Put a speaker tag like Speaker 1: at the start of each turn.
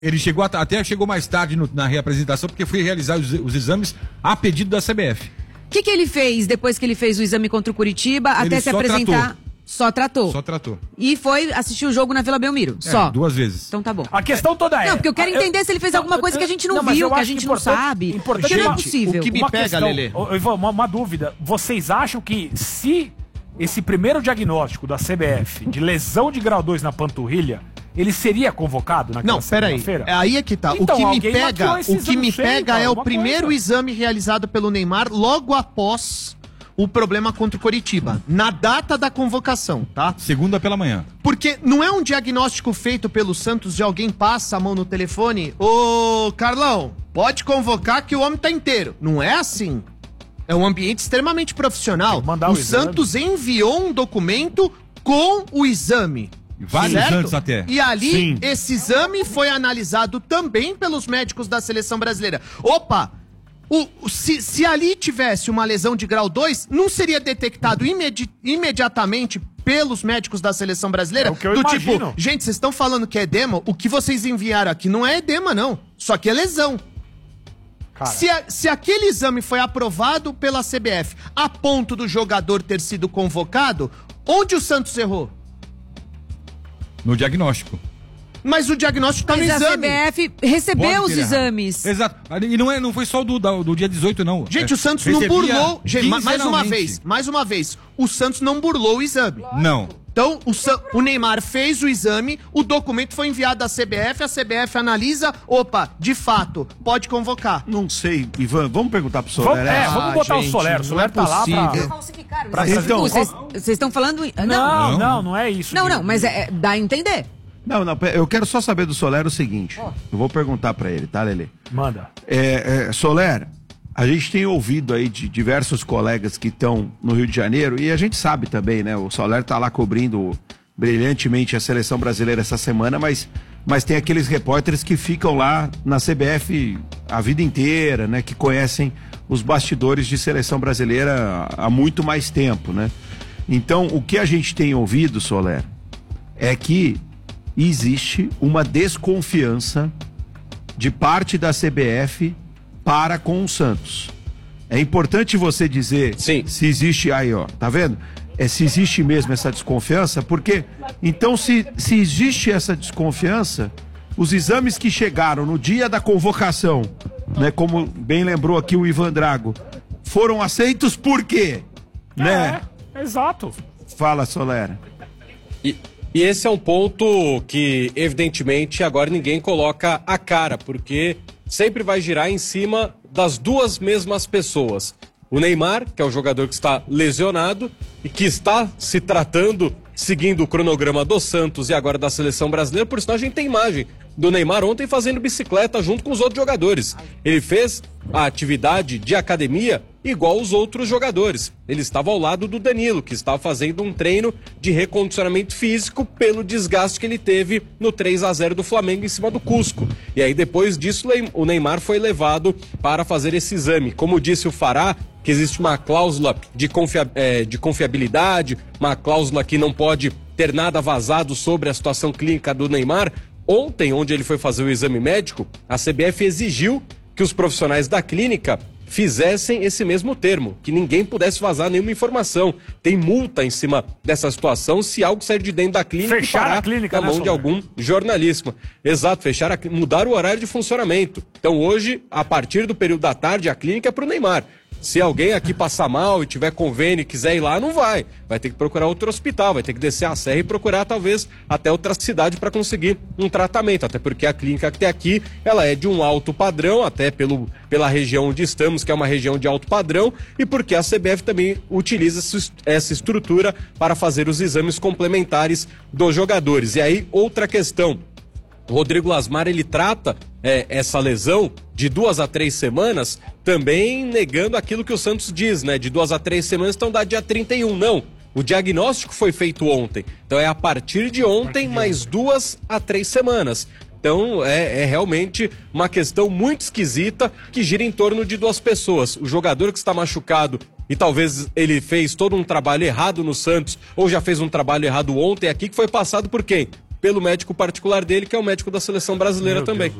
Speaker 1: Ele chegou até chegou mais tarde na reapresentação, porque foi realizar os exames a pedido da CBF.
Speaker 2: O que ele fez depois que ele fez o exame contra o Curitiba, até se apresentar? Só tratou.
Speaker 1: Só tratou.
Speaker 2: E foi assistir o jogo na Vila Belmiro? Só?
Speaker 1: 2 vezes.
Speaker 2: Então tá bom.
Speaker 3: A questão toda é...
Speaker 2: Não, porque eu quero entender se ele fez alguma coisa que a gente não viu, que a gente não sabe. Porque não é possível.
Speaker 4: O que me pega, Lelê?
Speaker 3: Ivan, uma dúvida. Vocês acham que se esse primeiro diagnóstico da CBF de lesão de grau 2 na panturrilha, ele seria convocado naquela segunda-feira?
Speaker 4: Aí é que tá.
Speaker 3: Então,
Speaker 4: o que me pega é o primeiro
Speaker 3: coisa.
Speaker 4: exame realizado pelo Neymar logo após o problema contra o Coritiba, na data da convocação, tá?
Speaker 1: Segunda pela manhã.
Speaker 4: Porque não é um diagnóstico feito pelo Santos de alguém passa a mão no telefone, ô Carlão, pode convocar que o homem tá inteiro. Não é assim. É um ambiente extremamente profissional. O Santos enviou um documento com o exame.
Speaker 1: Vários antes até.
Speaker 4: E ali, esse exame foi analisado também pelos médicos da seleção brasileira. Opa! Se ali tivesse uma lesão de grau 2, não seria detectado imediatamente pelos médicos da seleção brasileira?
Speaker 3: É o que eu imagino.
Speaker 4: Tipo, gente, vocês estão falando que é edema? O que vocês enviaram aqui não é edema, não. Só que é lesão. Se aquele exame foi aprovado pela CBF a ponto do jogador ter sido convocado, onde o Santos errou?
Speaker 1: No diagnóstico.
Speaker 4: Mas o diagnóstico tá no exame.
Speaker 2: Mas a CBF recebeu os exames.
Speaker 1: Exato. E não foi só do dia 18, não.
Speaker 4: Gente, o Santos não burlou... Gente, mais uma vez, o Santos não burlou o exame.
Speaker 1: Não.
Speaker 4: Então, o Neymar fez o exame, o documento foi enviado à CBF, a CBF analisa, opa, de fato, pode convocar.
Speaker 5: Não sei, Ivan, vamos perguntar pro Soler.
Speaker 3: Vamos botar o Soler. O Soler tá lá pra...
Speaker 2: Então, vocês estão falando...
Speaker 3: Não é isso.
Speaker 2: Não, mas dá a entender.
Speaker 5: Não, eu quero só saber do Soler o seguinte. Eu vou perguntar pra ele, tá, Lelê?
Speaker 3: Manda.
Speaker 5: Soler, a gente tem ouvido aí de diversos colegas que estão no Rio de Janeiro, e a gente sabe também, né? O Soler tá lá cobrindo brilhantemente a seleção brasileira essa semana, mas tem aqueles repórteres que ficam lá na CBF a vida inteira, né? Que conhecem os bastidores de seleção brasileira há muito mais tempo, né? Então, o que a gente tem ouvido, Soler, é que existe uma desconfiança de parte da CBF para com o Santos. É importante você dizer se existe aí, ó, tá vendo? Se existe mesmo essa desconfiança, porque então se existe essa desconfiança, os exames que chegaram no dia da convocação, né, como bem lembrou aqui o Ivan Drago, foram aceitos por quê? Né?
Speaker 3: Exato.
Speaker 5: Fala, Soler.
Speaker 6: E esse é um ponto que, evidentemente, agora ninguém coloca a cara, porque sempre vai girar em cima das duas mesmas pessoas. O Neymar, que é o jogador que está lesionado e que está se tratando, seguindo o cronograma do Santos e agora da seleção brasileira. Por isso a gente tem imagem do Neymar ontem fazendo bicicleta junto com os outros jogadores. Ele fez a atividade de academia igual os outros jogadores. Ele estava ao lado do Danilo, que estava fazendo um treino de recondicionamento físico pelo desgaste que ele teve no 3-0 do Flamengo em cima do Cusco. E aí depois disso o Neymar foi levado para fazer esse exame. Como disse o Fará, que existe uma cláusula de confiabilidade, uma cláusula que não pode ter nada vazado sobre a situação clínica do Neymar. Ontem, onde ele foi fazer o exame médico, a CBF exigiu que os profissionais da clínica fizessem esse mesmo termo, que ninguém pudesse vazar nenhuma informação. Tem multa em cima dessa situação se algo sair de dentro da clínica
Speaker 3: fechar
Speaker 6: e parar
Speaker 3: a clínica,
Speaker 6: na mão de algum jornalista. Exato, mudar o horário de funcionamento. Então hoje, a partir do período da tarde, a clínica é para o Neymar. Se alguém aqui passar mal e tiver convênio e quiser ir lá, não vai. Vai ter que procurar outro hospital, vai ter que descer a serra e procurar talvez até outra cidade para conseguir um tratamento. Até porque a clínica que tem aqui, ela é de um alto padrão, até pela região onde estamos, que é uma região de alto padrão, e porque a CBF também utiliza essa estrutura para fazer os exames complementares dos jogadores. E aí, outra questão. O Rodrigo Lasmar, ele trata essa lesão de 2 a 3 semanas, também negando aquilo que o Santos diz, né? De 2 a 3 semanas, então dá dia 31. Não, o diagnóstico foi feito ontem. Então é a partir de ontem, mais 2 a 3 semanas. Então é realmente uma questão muito esquisita que gira em torno de duas pessoas. O jogador que está machucado e talvez ele fez todo um trabalho errado no Santos ou já fez um trabalho errado ontem aqui, que foi passado por quem? pelo médico particular dele, que é o médico da seleção brasileira
Speaker 3: Meu
Speaker 6: também.
Speaker 3: Deus.